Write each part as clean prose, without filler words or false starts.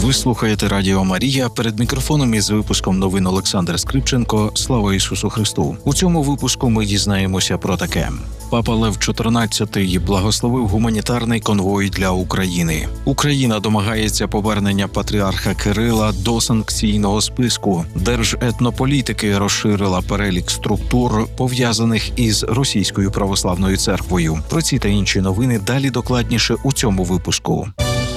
Ви слухаєте Радіо Марія. Перед мікрофоном із випуском новин Олександр Скрипченко. Слава Ісусу Христу! У цьому випуску ми дізнаємося про таке. Папа Лев XIV благословив гуманітарний конвой для України. Україна домагається повернення патріарха Кирила до санкційного списку. Держетнополітики розширила перелік структур, пов'язаних із Російською православною церквою. Про ці та інші новини далі докладніше у цьому випуску.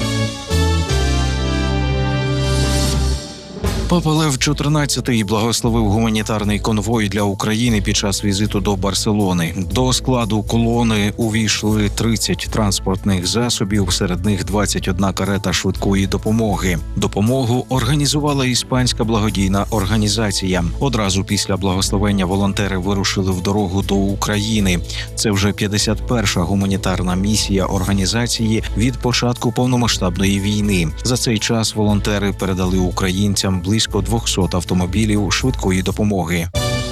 Папа Лев XIV благословив гуманітарний конвой для України під час візиту до Барселони. До складу колони увійшли 30 транспортних засобів, серед них 21 карета швидкої допомоги. Допомогу організувала іспанська благодійна організація. Одразу після благословення волонтери вирушили в дорогу до України. Це вже 51-ша гуманітарна місія організації від початку повномасштабної війни. За цей час волонтери передали українцям близько 200 автомобілів швидкої допомоги.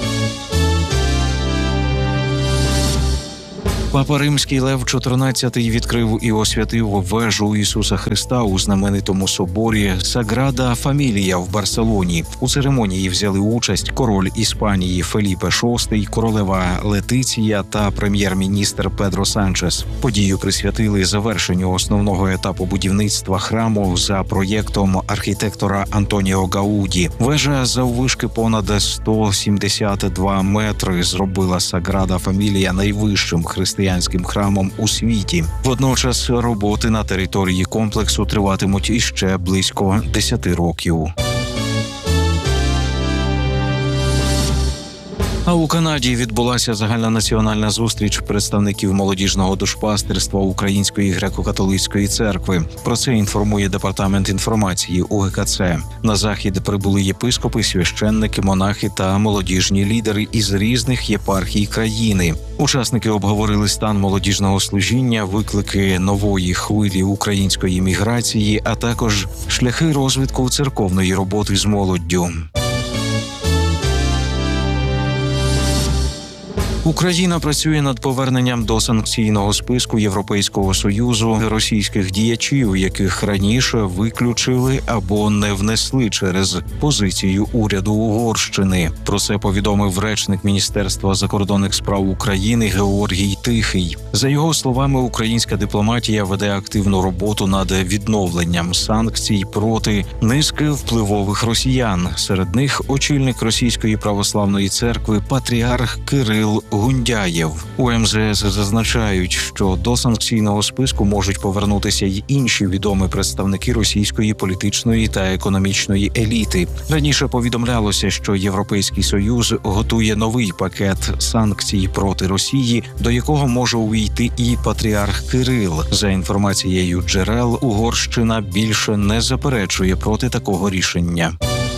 Папа Римський Лев XIV відкрив і освятив вежу Ісуса Христа у знаменитому соборі Саграда Фамілія в Барселоні. У церемонії взяли участь король Іспанії Феліпе VI, королева Летиція та прем'єр-міністр Педро Санчес. Подію присвятили завершенню основного етапу будівництва храму за проєктом архітектора Антоніо Гауді. Вежа заввишки понад 172 метри зробила Саграда Фамілія найвищим християнським храмом у світі. Водночас роботи на території комплексу триватимуть іще близько 10 років. А у Канаді відбулася загальнонаціональна зустріч представників молодіжного душпастерства Української греко-католицької церкви. Про це інформує Департамент інформації УГКЦ. На захід прибули єпископи, священники, монахи та молодіжні лідери із різних єпархій країни. Учасники обговорили стан молодіжного служіння, виклики нової хвилі української міграції, а також шляхи розвитку церковної роботи з молоддю. Україна працює над поверненням до санкційного списку Європейського Союзу російських діячів, яких раніше виключили або не внесли через позицію уряду Угорщини. Про це повідомив речник Міністерства закордонних справ України Георгій Тихий. За його словами, українська дипломатія веде активну роботу над відновленням санкцій проти низки впливових росіян. Серед них очільник Російської православної церкви патріарх Кирил Гундяєв. У МЗС зазначають, що до санкційного списку можуть повернутися й інші відомі представники російської політичної та економічної еліти. Раніше повідомлялося, що Європейський Союз готує новий пакет санкцій проти Росії, до якого може увійти і патріарх Кирил. За інформацією джерел, Угорщина більше не заперечує проти такого рішення.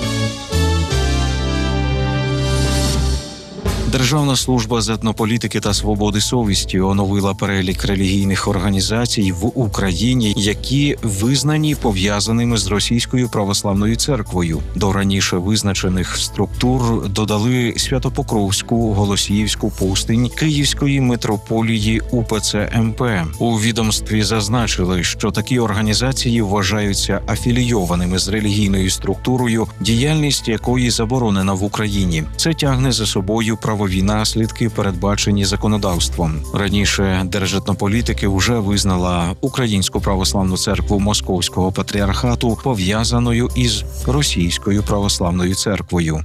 Державна служба з етнополітики та свободи совісті оновила перелік релігійних організацій в Україні, які визнані пов'язаними з Російською православною церквою. До раніше визначених структур додали Свято-Покровську, Голосіївську пустинь Київської митрополії УПЦ МП. У відомстві зазначили, що такі організації вважаються афілійованими з релігійною структурою, діяльність якої заборонена в Україні. Це тягне за собою правові наслідки, передбачені законодавством. Раніше Держетнополітики вже визнала Українську православну церкву Московського патріархату пов'язаною із Російською православною церквою.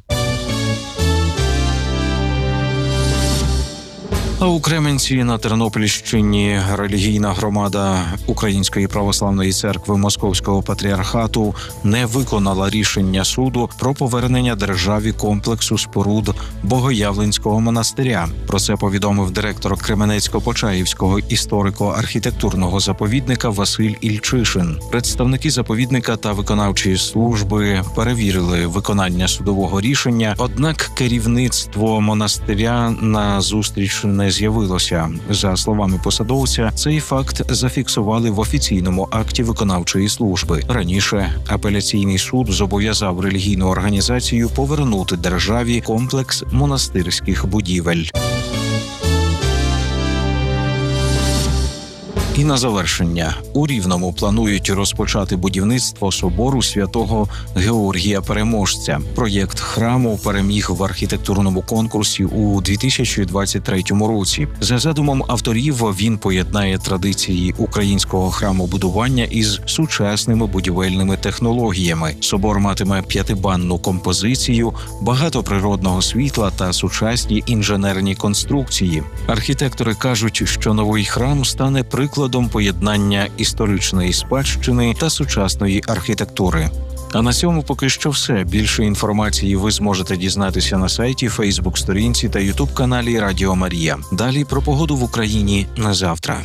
А у Кременці на Тернопільщині релігійна громада Української православної церкви Московського патріархату не виконала рішення суду про повернення державі комплексу споруд Богоявленського монастиря. Про це повідомив директор Кременецько-Почаївського історико-архітектурного заповідника Василь Ільчишин. Представники заповідника та виконавчої служби перевірили виконання судового рішення, однак керівництво монастиря на зустріч не з'явилося. За словами посадовця, цей факт зафіксували в офіційному акті виконавчої служби. Раніше апеляційний суд зобов'язав релігійну організацію повернути державі комплекс монастирських будівель. І на завершення. У Рівному планують розпочати будівництво собору святого Георгія Переможця. Проєкт храму переміг в архітектурному конкурсі у 2023 році. За задумом авторів, він поєднає традиції українського храмобудування із сучасними будівельними технологіями. Собор матиме п'ятибанну композицію, багато природного світла та сучасні інженерні конструкції. Архітектори кажуть, що новий храм стане прикладом поєднання історичної спадщини та сучасної архітектури. А на цьому поки що все. Більше інформації ви зможете дізнатися на сайті, Фейсбук-сторінці та Ютуб-каналі Радіо Марія. Далі про погоду в Україні на завтра.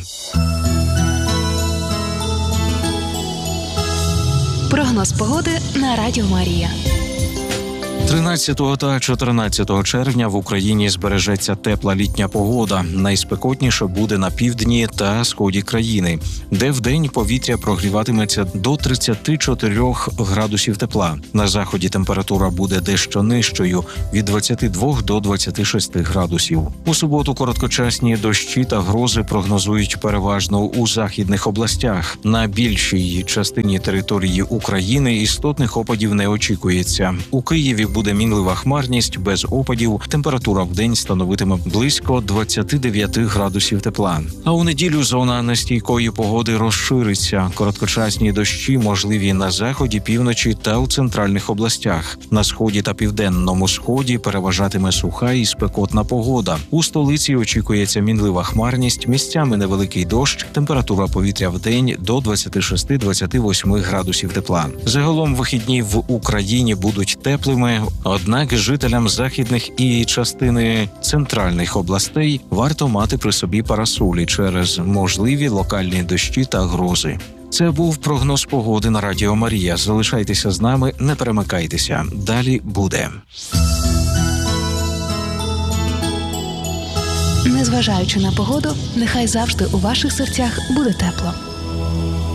Прогноз погоди на Радіо Марія. 13 та 14 червня в Україні збережеться тепла літня погода. Найспекотніше буде на півдні та сході країни, де вдень повітря прогріватиметься до 34 градусів тепла. На заході температура буде дещо нижчою – від 22 до 26 градусів. У суботу короткочасні дощі та грози прогнозують переважно у західних областях. На більшій частині території України істотних опадів не очікується. У Києві буде мінлива хмарність, без опадів. Температура вдень становитиме близько 29 градусів тепла. А у неділю зона нестійкої погоди розшириться. Короткочасні дощі можливі на заході, півночі та у центральних областях. На сході та південному сході переважатиме суха і спекотна погода. У столиці очікується мінлива хмарність, місцями невеликий дощ, температура повітря вдень до 26-28 градусів тепла. Загалом вихідні в Україні будуть теплими, однак жителям західних і частини центральних областей варто мати при собі парасолі через можливі локальні дощі та грози. Це був прогноз погоди на Радіо Марія. Залишайтеся з нами, не перемикайтеся. Далі буде. Незважаючи на погоду, нехай завжди у ваших серцях буде тепло.